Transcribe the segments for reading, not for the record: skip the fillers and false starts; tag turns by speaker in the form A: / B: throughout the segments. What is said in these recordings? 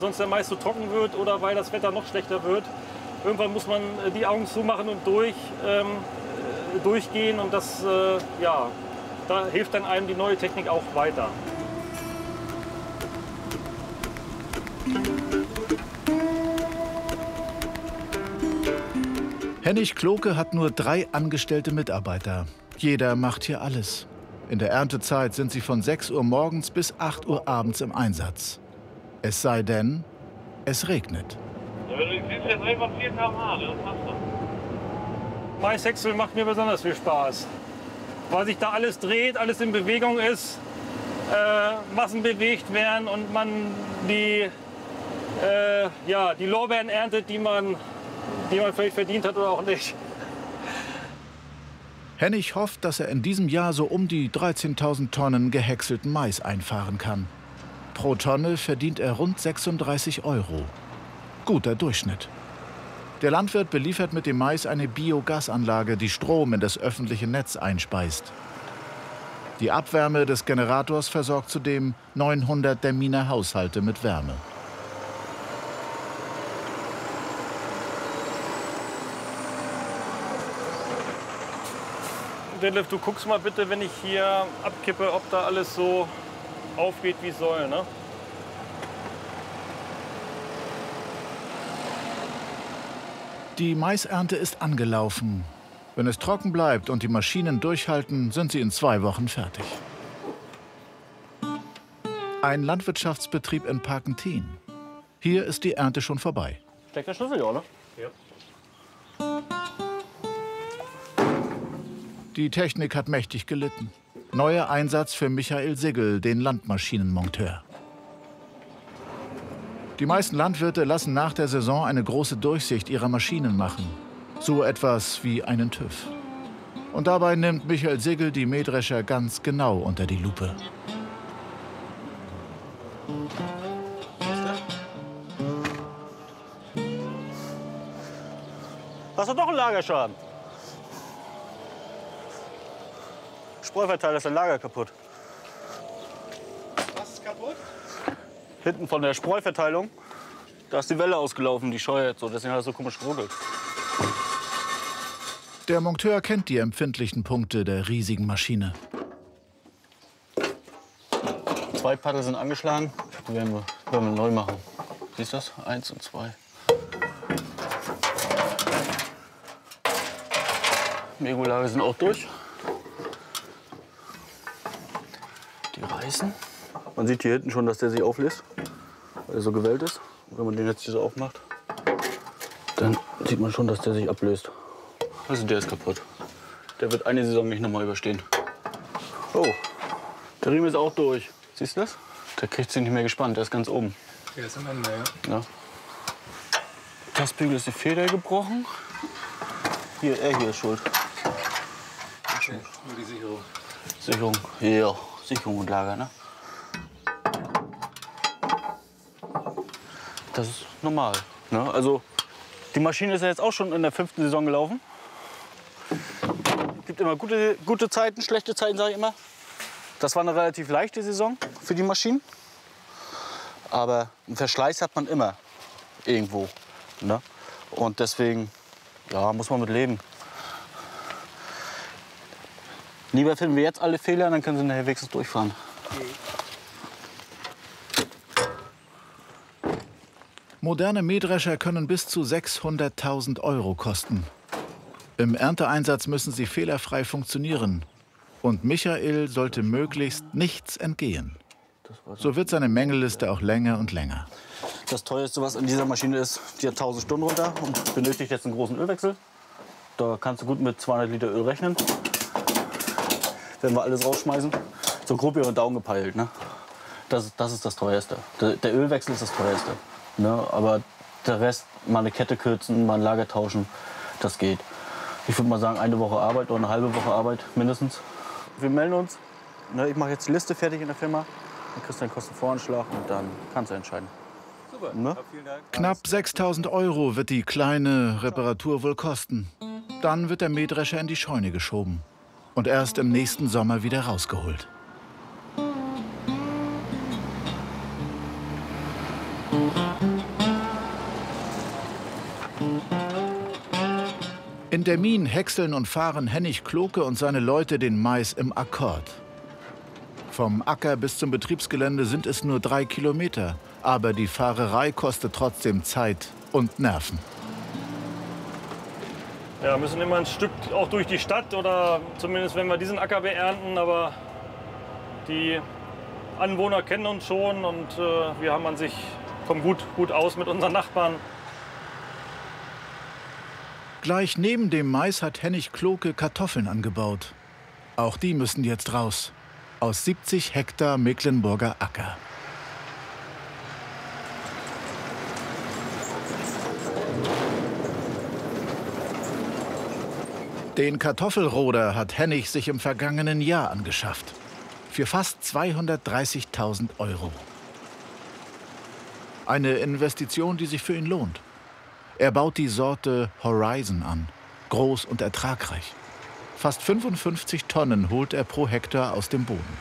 A: Sonst der Mais so trocken wird oder weil das Wetter noch schlechter wird. Irgendwann muss man die Augen zumachen und durchgehen und das, ja, da hilft dann einem die neue Technik auch weiter.
B: Hennig Kloke hat nur 3 angestellte Mitarbeiter. Jeder macht hier alles. In der Erntezeit sind sie von 6 Uhr morgens bis 8 Uhr abends im Einsatz. Es sei denn, es regnet.
C: Ja, du siehst jetzt einfach 4 km/h, das passt doch.
A: Maishäcksel macht mir besonders viel Spaß, weil sich da alles dreht, alles in Bewegung ist, Massen bewegt werden und man die Lorbeeren erntet, die man vielleicht verdient hat oder auch nicht.
B: Hennig hofft, dass er in diesem Jahr so um die 13.000 Tonnen gehäckselten Mais einfahren kann. Pro Tonne verdient er rund 36 €. Guter Durchschnitt. Der Landwirt beliefert mit dem Mais eine Biogasanlage, die Strom in das öffentliche Netz einspeist. Die Abwärme des Generators versorgt zudem 900 der Miner Haushalte mit Wärme.
A: Detlef, du guckst mal bitte, wenn ich hier abkippe, ob da alles so aufgeht, wie es soll, ne?
B: Die Maisernte ist angelaufen. Wenn es trocken bleibt und die Maschinen durchhalten, sind sie in 2 Wochen fertig. Ein Landwirtschaftsbetrieb in Parkentin. Hier ist die Ernte schon vorbei.
A: Steckt der Schlüssel, ja, ne? Ja.
B: Die Technik hat mächtig gelitten. Neuer Einsatz für Michael Siggel, den Landmaschinenmonteur. Die meisten Landwirte lassen nach der Saison eine große Durchsicht ihrer Maschinen machen. So etwas wie einen TÜV. Und dabei nimmt Michael Siggel die Mähdrescher ganz genau unter die Lupe.
A: Hast du doch einen Lagerschaden? Spreuverteiler ist ein Lager kaputt.
D: Was ist kaputt?
A: Hinten von der Spreuverteilung, da ist die Welle ausgelaufen, die scheuert so, deswegen hat es so komisch geruckelt.
B: Der Monteur kennt die empfindlichen Punkte der riesigen Maschine.
A: 2 Paddel sind angeschlagen, die werden wir neu machen. Siehst du das? 1 und 2. Megulager sind auch durch. Die reißen. Man sieht hier hinten schon, dass der sich auflässt, weil er so gewellt ist. Und wenn man den jetzt hier so aufmacht, dann sieht man schon, dass der sich ablöst. Also der ist kaputt. Der wird eine Saison nicht nochmal überstehen. Oh, der Riemen ist auch durch. Siehst du das? Der kriegt sich nicht mehr gespannt, der ist ganz oben.
D: Der ist am Ende, ja.
A: Ja. Das Bügel ist die Feder gebrochen. Hier ist schuld.
D: Okay, nur die Sicherung.
A: Sicherung, ja, Sicherung und Lager, ne? Das ist normal, ne? Also die Maschine ist ja jetzt auch schon in der 5. Saison gelaufen. Es gibt immer gute Zeiten, schlechte Zeiten, sage ich immer. Das war eine relativ leichte Saison für die Maschinen. Aber einen Verschleiß hat man immer irgendwo, ne? Und deswegen, ja, muss man mit leben. Lieber finden wir jetzt alle Fehler, dann können sie nachher wenigstens durchfahren.
B: Moderne Mähdrescher können bis zu 600.000 € kosten. Im Ernteeinsatz müssen sie fehlerfrei funktionieren. Und Michael sollte möglichst nichts entgehen. So wird seine Mängelliste auch länger und länger.
A: Das teuerste, was in dieser Maschine ist, die hat 1000 Stunden runter und benötigt jetzt einen großen Ölwechsel. Da kannst du gut mit 200 Liter Öl rechnen. Wenn wir alles rausschmeißen, so grob über den Daumen gepeilt. Ne? Das ist das teuerste. Der Ölwechsel ist das teuerste. Ne? Aber der Rest, mal eine Kette kürzen, mal ein Lager tauschen, das geht. Ich würde mal sagen, eine Woche Arbeit oder eine halbe Woche Arbeit mindestens. Wir melden uns. Ne? Ich mache jetzt die Liste fertig in der Firma. Dann kriegst du einen Kostenvoranschlag und dann kannst du entscheiden.
D: Super,
A: ne?
D: vielen Dank.
B: Knapp 6.000 € wird die kleine Reparatur wohl kosten. Dann wird der Mähdrescher in die Scheune geschoben und erst im nächsten Sommer wieder rausgeholt. In der Mien häckseln und fahren Hennig Kloke und seine Leute den Mais im Akkord. Vom Acker bis zum Betriebsgelände sind es nur 3 Kilometer. Aber die Fahrerei kostet trotzdem Zeit und Nerven.
E: Ja, müssen immer ein Stück auch durch die Stadt oder zumindest wenn wir diesen Acker beernten. Aber die Anwohner kennen uns schon und wir haben an sich, kommen gut aus mit unseren Nachbarn.
B: Gleich neben dem Mais hat Hennig Kloke Kartoffeln angebaut. Auch die müssen jetzt raus. Aus 70 Hektar Mecklenburger Acker. Den Kartoffelroder hat Hennig sich im vergangenen Jahr angeschafft. Für fast 230.000 Euro. Eine Investition, die sich für ihn lohnt. Er baut die Sorte Horizon an. Groß und ertragreich. Fast 55 Tonnen holt er pro Hektar aus dem Boden.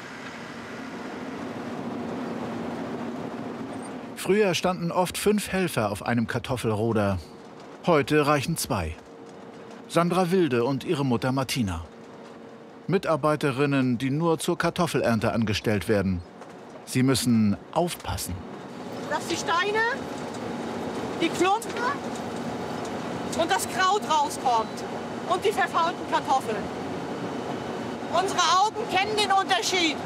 B: Früher standen oft 5 Helfer auf einem Kartoffelroder. Heute reichen 2. Sandra Wilde und ihre Mutter Martina. Mitarbeiterinnen, die nur zur Kartoffelernte angestellt werden. Sie müssen aufpassen.
F: Dass die Steine, die Klumpen und das Kraut rauskommt. Und die verfaulten Kartoffeln. Unsere Augen kennen den Unterschied.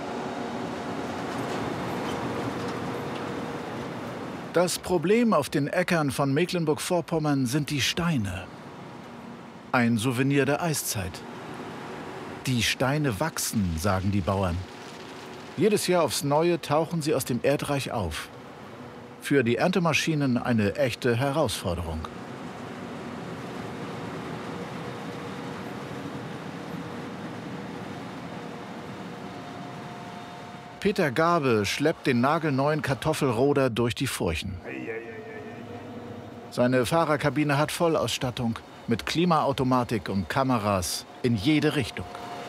B: Das Problem auf den Äckern von Mecklenburg-Vorpommern sind die Steine. Ein Souvenir der Eiszeit. Die Steine wachsen, sagen die Bauern. Jedes Jahr aufs Neue tauchen sie aus dem Erdreich auf. Für die Erntemaschinen eine echte Herausforderung. Peter Gabe schleppt den nagelneuen Kartoffelroder durch die Furchen. Seine Fahrerkabine hat Vollausstattung mit Klimaautomatik und Kameras in jede Richtung.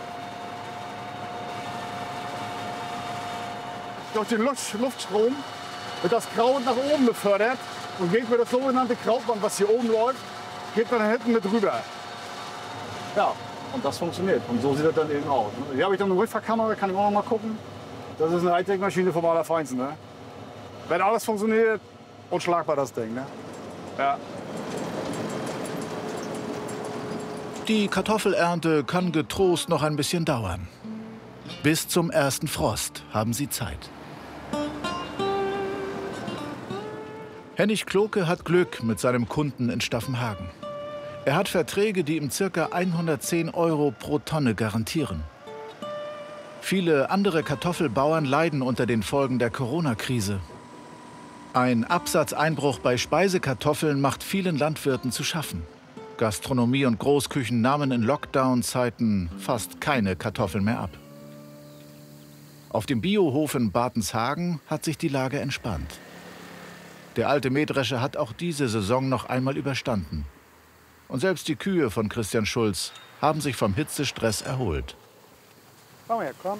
G: Durch den Luftstrom wird das Kraut nach oben befördert und geht mit das sogenannte Krautband, was hier oben läuft, geht dann hinten mit rüber. Ja, und das funktioniert. Und so sieht das dann eben aus. Hier habe ich dann eine Rückfahrkamera, kann ich auch noch mal gucken. Das ist eine Hightech-Maschine vom Allerfeinsten. Ne? Wenn alles funktioniert, unschlagbar das Ding. Ne? Ja.
B: Die Kartoffelernte kann getrost noch ein bisschen dauern. Bis zum ersten Frost haben sie Zeit. Hennig Kloke hat Glück mit seinem Kunden in Staffenhagen. Er hat Verträge, die ihm ca. 110 Euro pro Tonne garantieren. Viele andere Kartoffelbauern leiden unter den Folgen der Corona-Krise. Ein Absatzeinbruch bei Speisekartoffeln macht vielen Landwirten zu schaffen. Gastronomie und Großküchen nahmen in Lockdown-Zeiten fast keine Kartoffeln mehr ab. Auf dem Biohof in Bartenshagen hat sich die Lage entspannt. Der alte Mähdrescher hat auch diese Saison noch einmal überstanden. Und selbst die Kühe von Christian Schulz haben sich vom Hitzestress erholt.
G: Komm her, komm.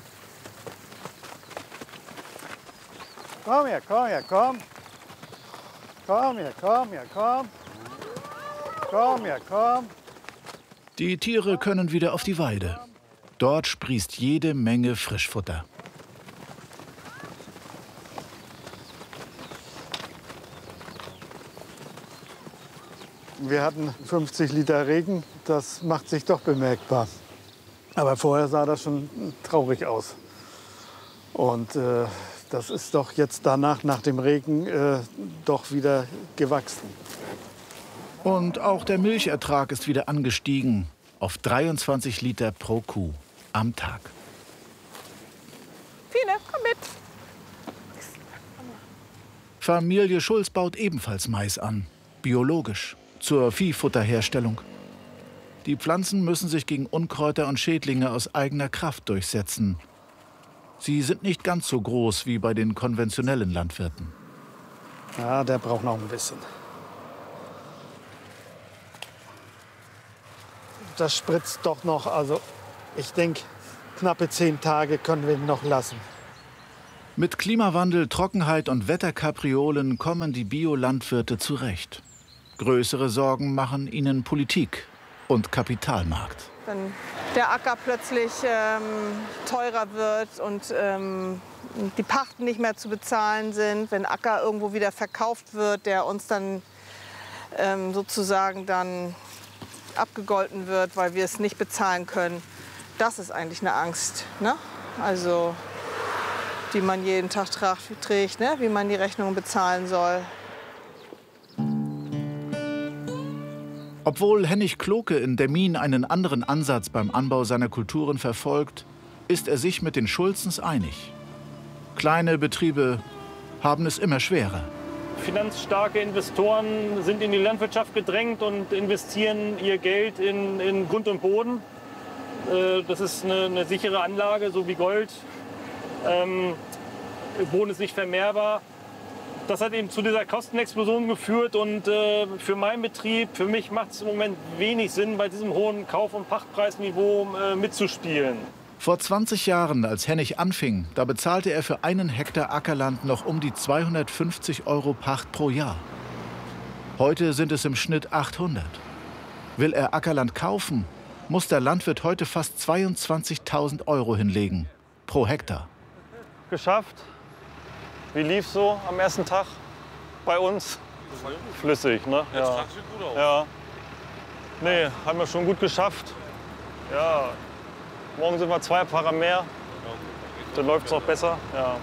G: Komm her, komm her, komm. Komm her, komm her, komm. Komm her, komm.
B: Die Tiere können wieder auf die Weide. Dort sprießt jede Menge Frischfutter.
G: Wir hatten 50 Liter Regen, das macht sich doch bemerkbar. Aber vorher sah das schon traurig aus. Und das ist doch jetzt danach, nach dem Regen, doch wieder gewachsen.
B: Und auch der Milchertrag ist wieder angestiegen auf 23 Liter pro Kuh am Tag.
F: Fine, komm mit.
B: Familie Schulz baut ebenfalls Mais an, biologisch, zur Viehfutterherstellung. Die Pflanzen müssen sich gegen Unkräuter und Schädlinge aus eigener Kraft durchsetzen. Sie sind nicht ganz so groß wie bei den konventionellen Landwirten.
G: Ja, der braucht noch ein bisschen. Das spritzt doch noch, also ich denke, knappe 10 Tage können wir ihn noch lassen.
B: Mit Klimawandel, Trockenheit und Wetterkapriolen kommen die Biolandwirte zurecht. Größere Sorgen machen ihnen Politik und Kapitalmarkt.
F: Wenn der Acker plötzlich teurer wird und die Pachten nicht mehr zu bezahlen sind, wenn Acker irgendwo wieder verkauft wird, der uns dann sozusagen dann abgegolten wird, weil wir es nicht bezahlen können, das ist eigentlich eine Angst, ne? Also, die man jeden Tag trägt, ne? Wie man die Rechnungen bezahlen soll.
B: Obwohl Hennig Kloke in Demmin einen anderen Ansatz beim Anbau seiner Kulturen verfolgt, ist er sich mit den Schulzens einig. Kleine Betriebe haben es immer schwerer.
E: Finanzstarke Investoren sind in die Landwirtschaft gedrängt und investieren ihr Geld in Grund und Boden. Das ist eine sichere Anlage, so wie Gold. Boden ist nicht vermehrbar. Das hat eben zu dieser Kostenexplosion geführt und für meinen Betrieb, für mich macht es im Moment wenig Sinn, bei diesem hohen Kauf- und Pachtpreisniveau mitzuspielen.
B: Vor 20 Jahren, als Hennig anfing, da bezahlte er für 1 Hektar Ackerland noch um die 250 € Pacht pro Jahr. Heute sind es im Schnitt 800. Will er Ackerland kaufen, muss der Landwirt heute fast 22.000 € hinlegen pro Hektar.
E: Geschafft. Wie lief so am ersten Tag bei uns? Flüssig, ne?
C: Der
E: Ja.
C: Trag sieht gut aus.
E: Ja. Nee, haben wir schon gut geschafft. Ja. Morgen sind wir 2 Fahrer mehr. Dann läuft es auch besser. Ja.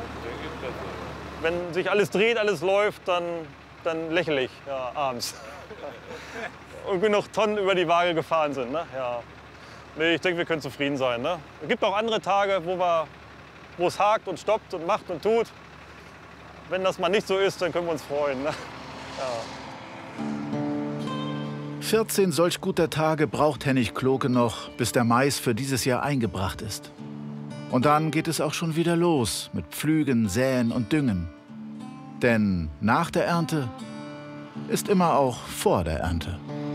E: Wenn sich alles dreht, alles läuft, dann lächle ich abends. Und genug Tonnen über die Waage gefahren sind. Ne? Ja. Nee, ich denke, wir können zufrieden sein. Ne? Es gibt auch andere Tage, wo es hakt und stoppt und macht und tut. Wenn das mal nicht so ist, dann können wir uns freuen. Ne? Ja.
B: 14 solch guter Tage braucht Hennig Kloke noch, bis der Mais für dieses Jahr eingebracht ist. Und dann geht es auch schon wieder los mit Pflügen, Säen und Düngen. Denn nach der Ernte ist immer auch vor der Ernte.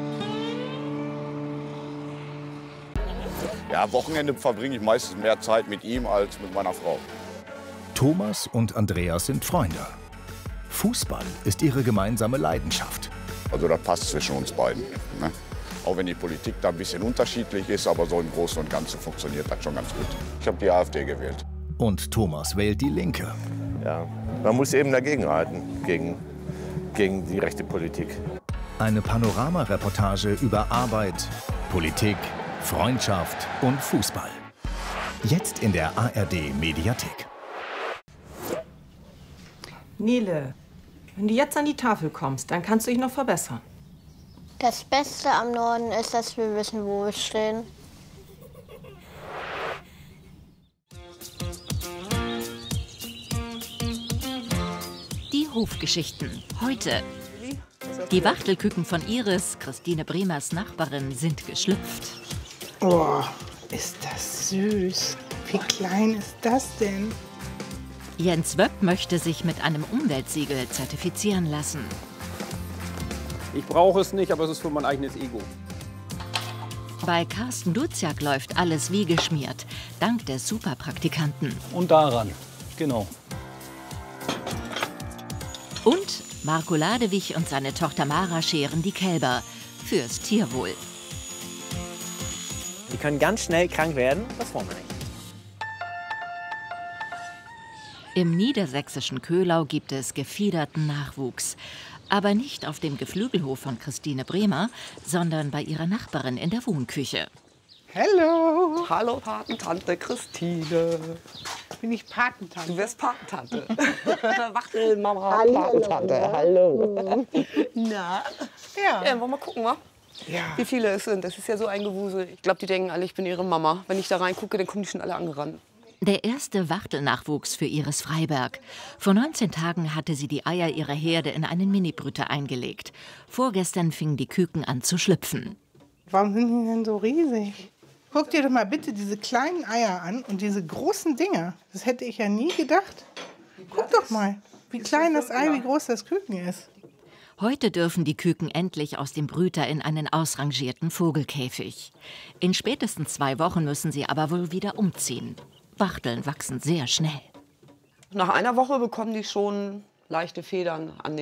H: Ja, Wochenende verbringe ich meistens mehr Zeit mit ihm als mit meiner Frau.
I: Thomas und Andreas sind Freunde. Fußball ist ihre gemeinsame Leidenschaft.
H: Also das passt zwischen uns beiden. Ne? Auch wenn die Politik da ein bisschen unterschiedlich ist, aber so im Großen und Ganzen funktioniert das schon ganz gut. Ich habe die AfD gewählt.
I: Und Thomas wählt die Linke.
J: Ja, man muss eben dagegenhalten, gegen die rechte Politik.
I: Eine Panorama-Reportage über Arbeit, Politik, Freundschaft und Fußball. Jetzt in der ARD-Mediathek.
K: Nele, wenn du jetzt an die Tafel kommst, dann kannst du dich noch verbessern.
L: Das Beste am Norden ist, dass wir wissen, wo wir stehen.
M: Die Hofgeschichten. Heute. Die Wachtelküken von Iris, Christine Bremers Nachbarin, sind geschlüpft.
N: Oh, ist das süß. Wie klein ist das denn?
M: Jens Wöpp möchte sich mit einem Umweltsiegel zertifizieren lassen.
O: Ich brauche es nicht, aber es ist für mein eigenes Ego.
M: Bei Carsten Duziak läuft alles wie geschmiert, dank der Superpraktikanten.
A: Und daran, genau.
M: Und Marco Ladewig und seine Tochter Mara scheren die Kälber fürs Tierwohl.
P: Die können ganz schnell krank werden, das wollen wir nicht.
M: Im niedersächsischen Köhlau gibt es gefiederten Nachwuchs. Aber nicht auf dem Geflügelhof von Christine Bremer, sondern bei ihrer Nachbarin in der Wohnküche.
N: Hallo.
Q: Hallo, Patentante Christine.
N: Bin ich Patentante?
Q: Du wärst Patentante. Wachtelmama,
N: Hallo.
Q: Patentante. Hallo.
N: Na? Ja.
Q: Ja, wollen wir mal gucken, wa?
N: Ja.
Q: Wie viele es sind. Das ist ja so ein Gewusel. Ich glaube, die denken alle, ich bin ihre Mama. Wenn ich da reingucke, dann kommen die schon alle angerannt.
M: Der erste Wachtelnachwuchs für Iris Freiberg. Vor 19 Tagen hatte sie die Eier ihrer Herde in einen Minibrüter eingelegt. Vorgestern fingen die Küken an zu schlüpfen.
N: Warum sind die denn so riesig? Guck dir doch mal bitte diese kleinen Eier an und diese großen Dinger. Das hätte ich ja nie gedacht. Guck doch mal, wie klein das Ei, wie groß das Küken ist.
M: Heute dürfen die Küken endlich aus dem Brüter in einen ausrangierten Vogelkäfig. In spätestens 2 Wochen müssen sie aber wohl wieder umziehen. Wachteln wachsen sehr schnell.
Q: nach einer Woche bekommen die schon leichte Federn an